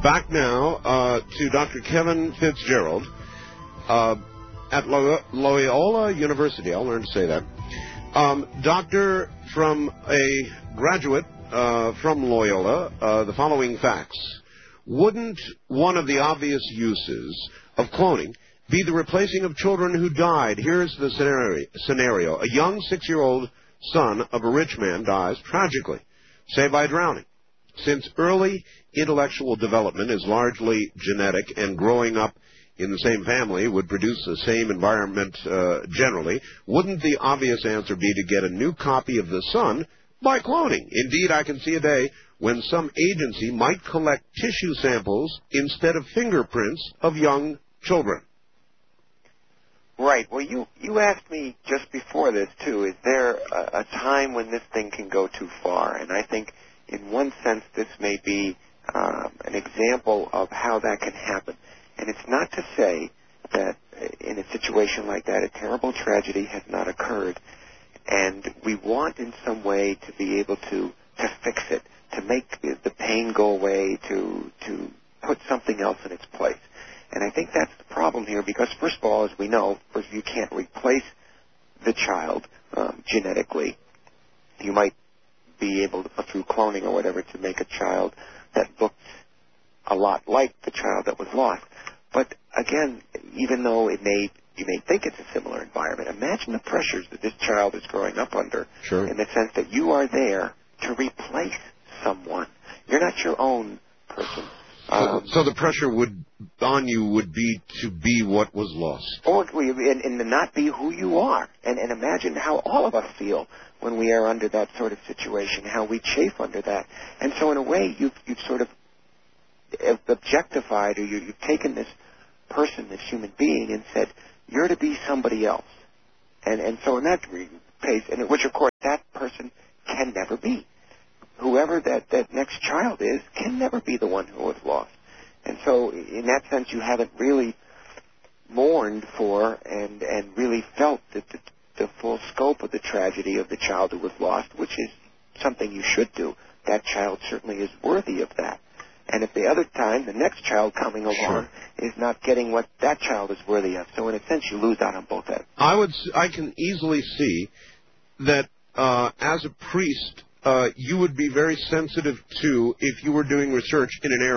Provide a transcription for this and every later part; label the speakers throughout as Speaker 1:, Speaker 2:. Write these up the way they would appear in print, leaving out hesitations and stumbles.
Speaker 1: Back now to Dr. Kevin Fitzgerald at Loyola University. I'll learn to say that. Doctor, from a graduate from Loyola, the following facts. Wouldn't one of the obvious uses of cloning be the replacing of children who died? Here's the scenario. A young 6-year-old son of a rich man dies tragically, say by drowning. Since early intellectual development is largely genetic and growing up in the same family would produce the same environment generally, wouldn't the obvious answer be to get a new copy of the son by cloning? Indeed, I can see a day when some agency might collect tissue samples instead of fingerprints of young children.
Speaker 2: Right. Well, you asked me just before this, too, is there a time when this thing can go too far? And I think in one sense this may be an example of how that can happen. And it's not to say that in a situation like that a terrible tragedy has not occurred, and we want in some way to be able to fix it, to make the pain go away, to put something else in its place. And I think that's the problem here because, first of all, as we know, first you can't replace the child genetically. You might be able to, through cloning or whatever, to make a child that looks a lot like the child that was lost. But again, even though you may think it's a similar environment, imagine the pressures that this child is growing up under.
Speaker 1: Sure.
Speaker 2: In the sense that you are there to replace someone. You're not your own person.
Speaker 1: So the pressure on you would be to be what was lost.
Speaker 2: And to not be who you are. And imagine how all of us feel when we are under that sort of situation, how we chafe under that. And so in a way, you've sort of objectified, or you've taken this person, this human being, and said, you're to be somebody else. And so in that case, and which of course that person can never be. Whoever that next child is can never be the one who was lost. And so in that sense, you haven't really mourned for and really felt the full scope of the tragedy of the child who was lost, which is something you should do. That child certainly is worthy of that. And at the other time, the next child coming along is not getting what that child is worthy of. So in a sense, you lose out on both ends.
Speaker 1: I can easily see that as a priest, you would be very sensitive to, if you were doing research in an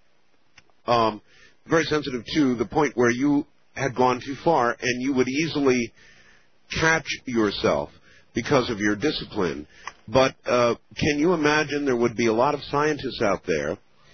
Speaker 1: area, very sensitive to the point where you had gone too far, and you would easily catch yourself because of your discipline. But can you imagine there would be a lot of scientists out there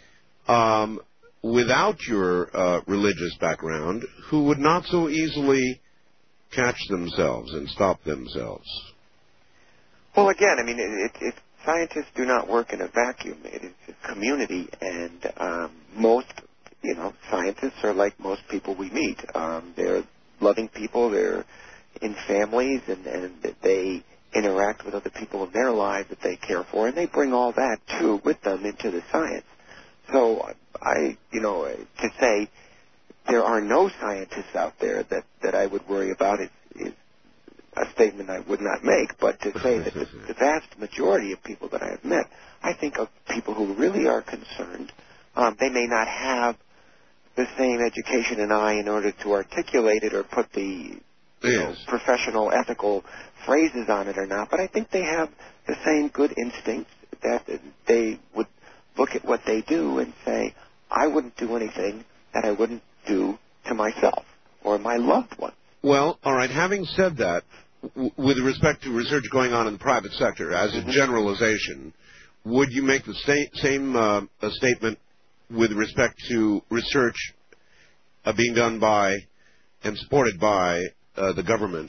Speaker 1: without your religious background who would not so easily catch themselves and stop themselves?
Speaker 2: Well, again, I mean, scientists do not work in a vacuum. It is a community, and most, scientists are like most people we meet. They're loving people. They're in families, and they interact with other people in their lives that they care for, and they bring all that, too, with them into the science. So to say there are no scientists out there that I would worry about is a statement I would not make, but to say that the vast majority of people that I have met, I think of people who really are concerned. They may not have the same education and eye in order to articulate it or put the professional, ethical phrases on it or not, but I think they have the same good instincts that they would look at what they do and say, I wouldn't do anything that I wouldn't do to myself or my loved one.
Speaker 1: Well, all right, having said that, with respect to research going on in the private sector, as a generalization, would you make the same statement with respect to research being done by and supported by the government?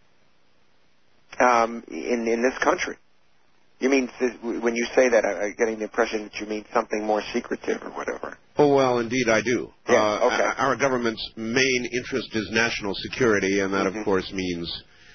Speaker 2: In this country? You mean, when you say that, I'm getting the impression that you mean something more secretive or whatever.
Speaker 1: Oh, well, indeed I do.
Speaker 2: Yeah, okay.
Speaker 1: Our government's main interest is national security, and that, of course, means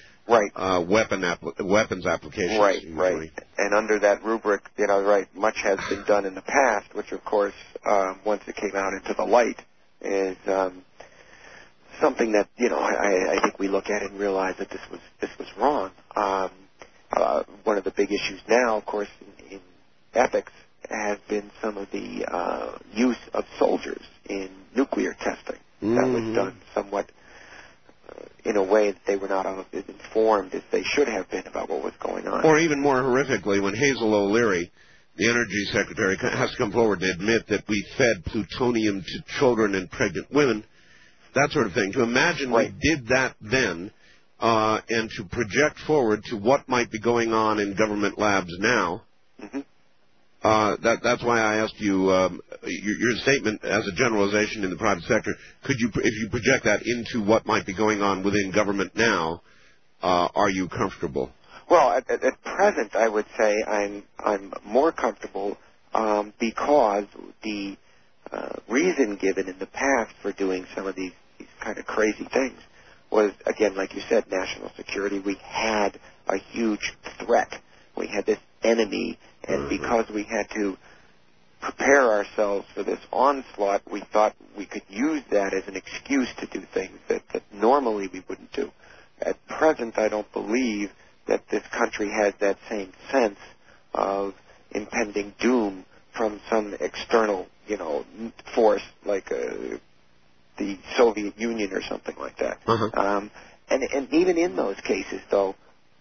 Speaker 1: weapons applications.
Speaker 2: Right. And under that rubric, much has been done in the past, which, of course, once it came out into the light, is something that, I think we look at and realize that this was wrong. One of the big issues now, of course, in ethics has been some of the use of soldiers in nuclear testing. That was done somewhat in a way that they were not as informed as they should have been about what was going on.
Speaker 1: Or even more horrifically, when Hazel O'Leary, the Energy Secretary, has to come forward to admit that we fed plutonium to children and pregnant women, that sort of thing. To imagine we did that then, and to project forward to what might be going on in government labs now, that's why I asked you your statement as a generalization in the private sector. Could you, if you project that into what might be going on within government now, are you comfortable?
Speaker 2: Well, at present, I would say I'm more comfortable because the reason given in the past for doing some of these kind of crazy things was, again, like you said, national security. We had a huge threat. We had this enemy, and because we had to prepare ourselves for this onslaught, we thought we could use that as an excuse to do things that normally we wouldn't do. At present, I don't believe that this country has that same sense of impending doom from some external, force like the Soviet Union or something like that. And even in those cases, though,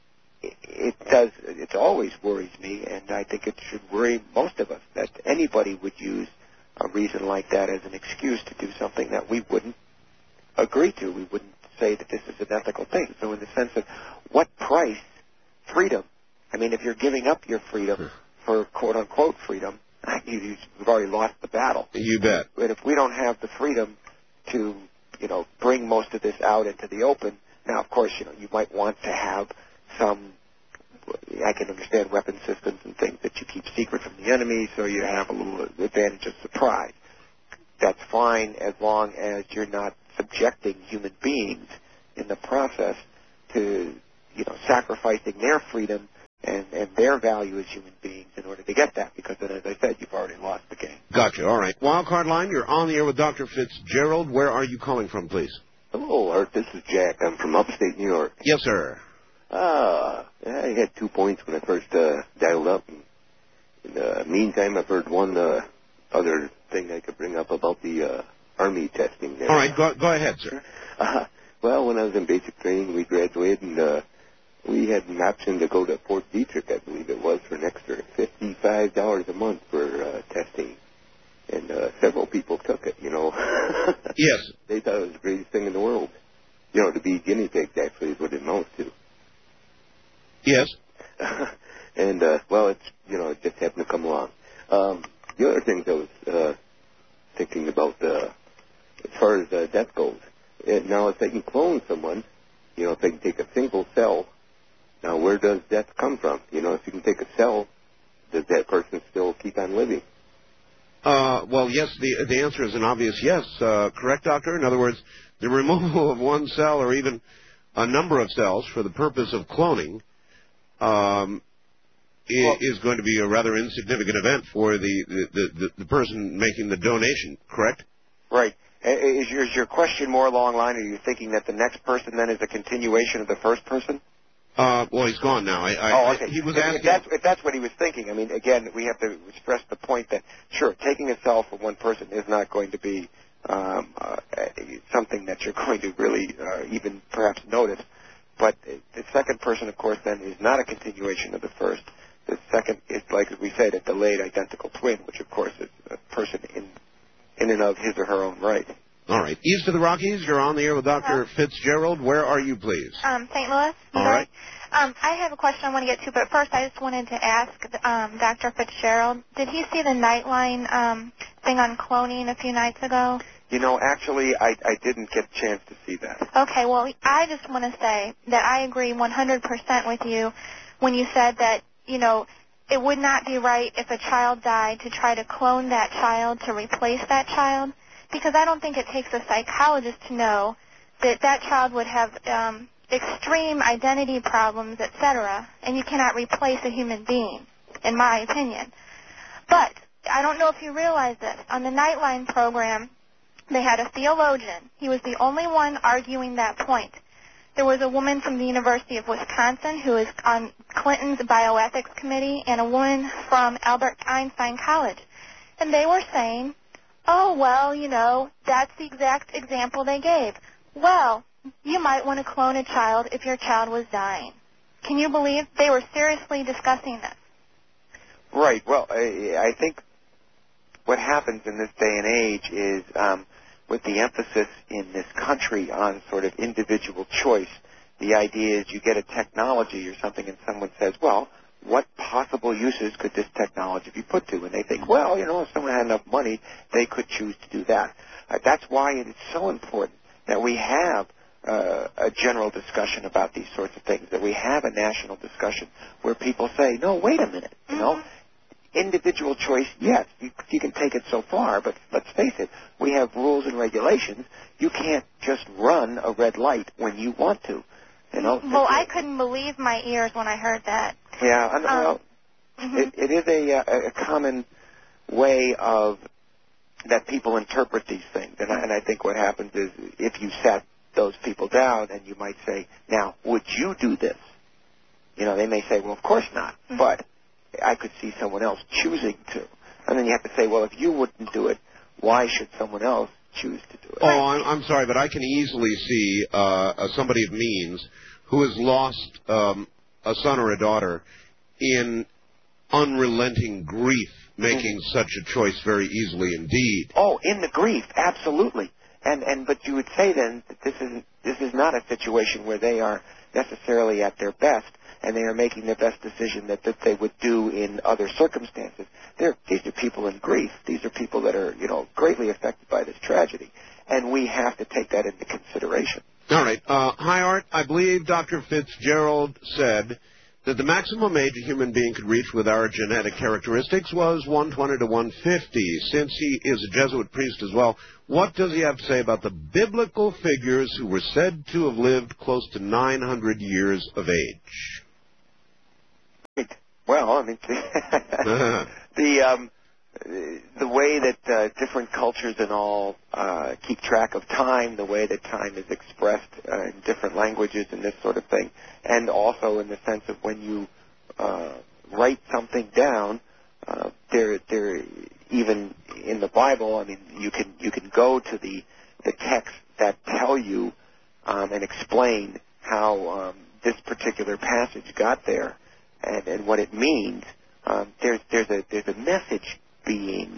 Speaker 2: it always worries me, and I think it should worry most of us, that anybody would use a reason like that as an excuse to do something that we wouldn't agree to. We wouldn't say that this is an ethical thing. So in the sense of what price? Freedom. I mean, if you're giving up your freedom for quote-unquote freedom, you've already lost the battle.
Speaker 1: You bet.
Speaker 2: But if we don't have the freedom to, bring most of this out into the open, now, of course, you might want to have some, I can understand weapon systems and things that you keep secret from the enemy, so you have a little advantage of surprise. That's fine as long as you're not subjecting human beings in the process to, sacrificing their freedom and their value as human beings in order to get that, because then, as I said, you've already lost the game.
Speaker 1: Gotcha. All right. Wildcard line, you're on the air with Dr. Fitzgerald. Where are you calling from, please?
Speaker 3: Hello, Art. This is Jack. I'm from upstate New York.
Speaker 1: Yes, sir.
Speaker 3: I had 2 points when I first dialed up. In the meantime, I've heard one other thing I could bring up about the Army testing there.
Speaker 1: All right. Go ahead, sir.
Speaker 3: Well, when I was in basic training, we graduated, and we had an option to go to Fort Detrick, I believe it was, for an extra $55 a month for testing. And several people took it,
Speaker 1: Yes.
Speaker 3: They thought it was the greatest thing in the world. To be guinea pigs actually is what it amounts to.
Speaker 1: Yes.
Speaker 3: And, it's, it just happened to come along. The other things I was thinking about, as far as death goes, now if they can clone someone, if they can take a single cell, now where does death come from? If you can take a cell, does that person still keep on living?
Speaker 1: Well, yes, the answer is an obvious yes. Correct, doctor? In other words, the removal of one cell or even a number of cells for the purpose of cloning is going to be a rather insignificant event for the person making the donation, correct?
Speaker 2: Right. Is your question more along the line, are you thinking that the next person then is a continuation of the first person?
Speaker 1: Well, he's gone now.
Speaker 2: Okay.
Speaker 1: He was asking...
Speaker 2: If that's what he was thinking, I mean, again, we have to stress the point that, sure, taking a cell from one person is not going to be something that you're going to really even perhaps notice. But the second person, of course, then is not a continuation of the first. The second is, like we said, a delayed identical twin, which, of course, is a person in and of his or her own right.
Speaker 1: All right. East of the Rockies, you're on the air with Dr. Fitzgerald. Where are you, please?
Speaker 4: St. Louis.
Speaker 1: All right.
Speaker 4: I have a question I want to get to, but first I just wanted to ask Dr. Fitzgerald, did he see the Nightline thing on cloning a few nights ago?
Speaker 2: Actually, I didn't get a chance to see that.
Speaker 4: Okay, well, I just want to say that I agree 100% with you when you said that, it would not be right if a child died to try to clone that child to replace that child, because I don't think it takes a psychologist to know that that child would have extreme identity problems, etc., and you cannot replace a human being, in my opinion. But I don't know if you realize this. On the Nightline program, they had a theologian. He was the only one arguing that point. There was a woman from the University of Wisconsin who is on Clinton's bioethics committee and a woman from Albert Einstein College. And they were saying, oh, well, you know, that's the exact example they gave. Well, you might want to clone a child if your child was dying. Can you believe they were seriously discussing this?
Speaker 2: Right. Well, I think what happens in this day and age is with the emphasis in this country on sort of individual choice, the idea is you get a technology or something and someone says, well, what possible uses could this technology be put to? And they think, well, you know, if someone had enough money, they could choose to do that. That's why it is so important that we have a general discussion about these sorts of things, that we have a national discussion where people say, no, wait a minute, you know, individual choice, yes, you can take it so far, but let's face it, we have rules and regulations. You can't just run a red light when you want to. You know?
Speaker 4: Well, I couldn't believe my ears when I heard that.
Speaker 2: Yeah, well, it is a common way of that people interpret these things, and I think what happens is if you sat those people down and you might say, now, would you do this? You know, they may say, well, of course not, but I could see someone else choosing to. And then you have to say, well, if you wouldn't do it, why should someone else choose to do it?
Speaker 1: Oh, I'm sorry, but I can easily see somebody of means who has lost a son or a daughter in unrelenting grief making such a choice very easily indeed.
Speaker 2: Oh, in the grief, absolutely. But you would say then that this is not a situation where they are necessarily at their best and they are making the best decision that they would do in other circumstances. These are people in grief. These are people that are, you know, greatly affected by this tragedy, and we have to take that into consideration.
Speaker 1: All right. Hi, Art. I believe Dr. Fitzgerald said that the maximum age a human being could reach with our genetic characteristics was 120 to 150. Since he is a Jesuit priest as well, what does he have to say about the biblical figures who were said to have lived close to 900 years of age?
Speaker 2: Well, I mean, the way that different cultures and all keep track of time, the way that time is expressed in different languages and this sort of thing, and also in the sense of when you write something down, there even in the Bible, I mean, you can go to the texts that tell you and explain how this particular passage got there and what it means. There's a message being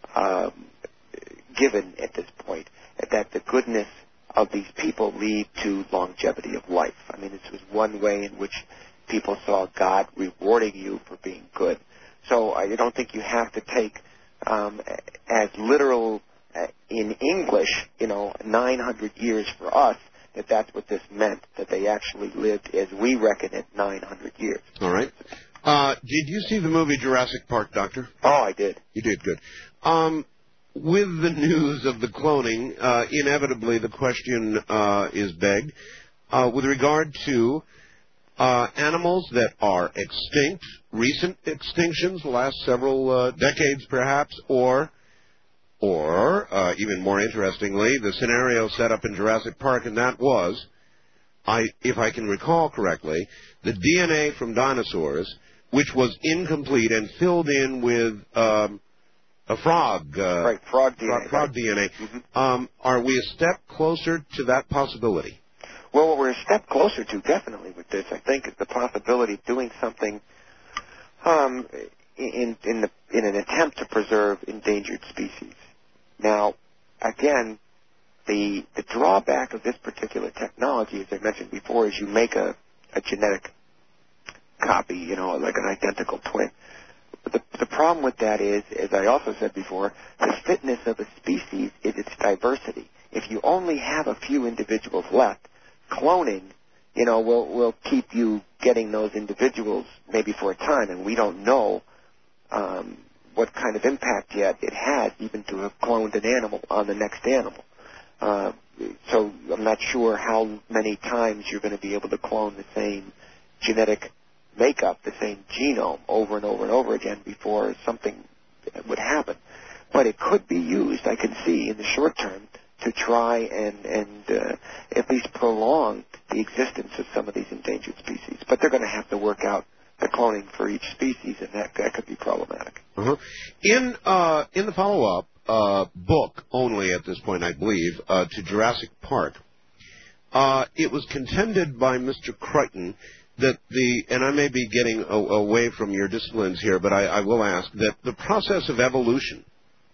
Speaker 2: given at this point that the goodness of these people lead to longevity of life. I mean, this was one way in which people saw God rewarding you for being good. So I don't think you have to take as literal in English, you know, 900 years for us, that's what this meant, that they actually lived as we reckon it 900 years.
Speaker 1: All right. Did you see the movie Jurassic Park, Doctor?
Speaker 2: Oh, I did.
Speaker 1: You did, good. With the news of the cloning, inevitably the question is begged with regard to animals that are extinct, recent extinctions, the last several decades perhaps, or even more interestingly, the scenario set up in Jurassic Park, and that was, if I can recall correctly, the DNA from dinosaurs, which was incomplete and filled in with a frog.
Speaker 2: Right, frog DNA.
Speaker 1: Frog DNA. Mm-hmm. Are we a step closer to that possibility?
Speaker 2: Well, what we're a step closer to, definitely, with this, I think, is the possibility of doing something in an attempt to preserve endangered species. Now, again, the drawback of this particular technology, as I mentioned before, is you make a genetic copy, you know, like an identical twin. The problem with that is, as I also said before, the fitness of a species is its diversity. If you only have a few individuals left, cloning, you know, will keep you getting those individuals maybe for a time, and we don't know what kind of impact yet it has even to have cloned an animal on the next animal. So I'm not sure how many times you're going to be able to clone the same genetic makeup, the same genome over and over and over again before something would happen. But it could be used, I can see, in the short term to try and at least prolong the existence of some of these endangered species. But they're going to have to work out the cloning for each species, and that could be problematic.
Speaker 1: Uh-huh. In the follow-up book only at this point, I believe, to Jurassic Park, it was contended by Mr. Crichton that and I may be getting away from your disciplines here, but I will ask, that the process of evolution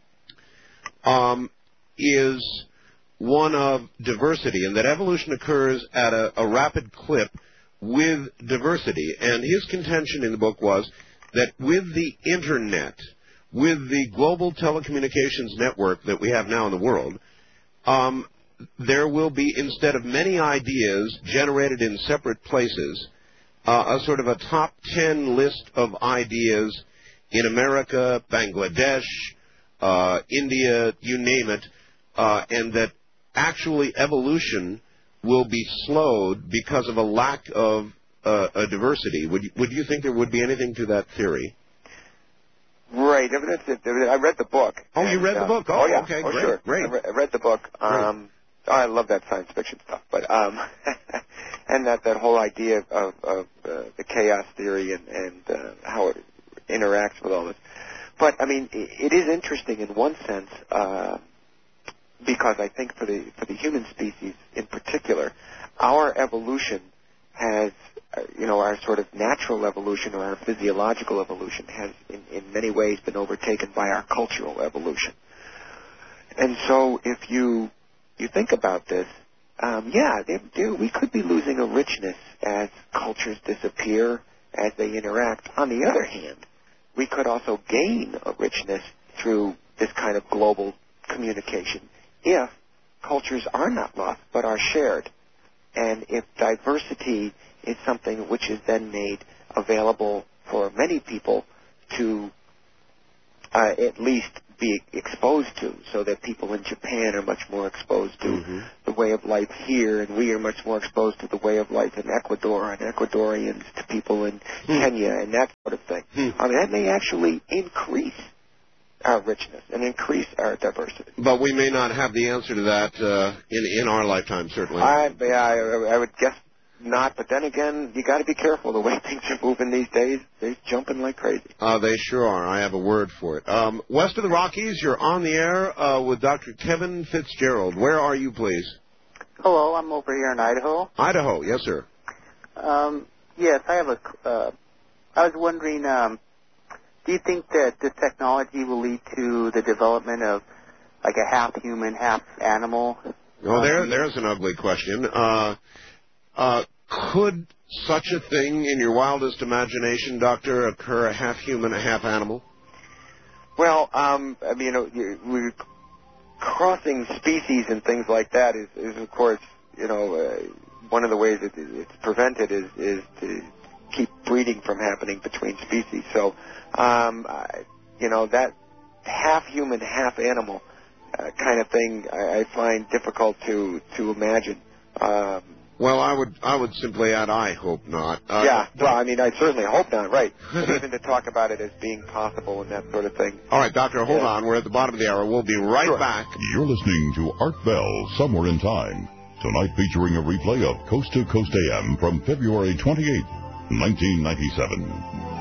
Speaker 1: is one of diversity, and that evolution occurs at a rapid clip with diversity. And his contention in the book was that with the Internet, with the global telecommunications network that we have now in the world, there will be, instead of many ideas generated in separate places, a sort of a top 10 list of ideas in America, Bangladesh, India, you name it, and that actually evolution will be slowed because of a lack of a diversity. Would you think there would be anything to that theory?
Speaker 2: Right. I read the book.
Speaker 1: Oh, you read the book? Oh,
Speaker 2: yeah.
Speaker 1: Okay,
Speaker 2: oh,
Speaker 1: great.
Speaker 2: Sure.
Speaker 1: Great.
Speaker 2: I read the book. I love that science fiction stuff, but and that whole idea of the chaos theory and how it interacts with all this. But I mean, it is interesting in one sense because I think for the human species in particular, our evolution has, our sort of natural evolution or our physiological evolution has in many ways been overtaken by our cultural evolution. And so if you think about this, we could be losing a richness as cultures disappear, as they interact. On the other hand, we could also gain a richness through this kind of global communication if cultures are not lost but are shared. And if diversity is something which is then made available for many people to at least be exposed to, so that people in Japan are much more exposed to the way of life here, and we are much more exposed to the way of life in Ecuador, and Ecuadorians to people in Kenya, and that sort of thing. I mean, that may actually increase our richness and increase our diversity.
Speaker 1: But we may not have the answer to that in our lifetime, certainly.
Speaker 2: I would guess not, but then again, you got to be careful the way things are moving these days. They're jumping like crazy.
Speaker 1: They sure are. I have a word for it. West of the Rockies, you're on the air with Dr. Kevin Fitzgerald. Where are you, please?
Speaker 5: Hello, I'm over here in Idaho.
Speaker 1: Idaho, yes, sir.
Speaker 5: Yes, I have I was wondering, do you think that this technology will lead to the development of like a half human, half animal?
Speaker 1: Well, there's an ugly question. Could such a thing, in your wildest imagination, Doctor, occur, a half human, a half animal?
Speaker 2: Well, I mean, we're crossing species and things like that is of course, one of the ways that it's prevented is to keep breeding from happening between species. So, that half human, half animal kind of thing, I find difficult to imagine.
Speaker 1: Well, I would simply add, I hope not.
Speaker 2: Well, I mean, I certainly hope not, right. But even to talk about it as being possible and that sort of thing.
Speaker 1: All right, Doctor, hold on. We're at the bottom of the hour. We'll be right back.
Speaker 6: You're listening to Art Bell, Somewhere in Time. Tonight featuring a replay of Coast to Coast AM from February 28, 1997.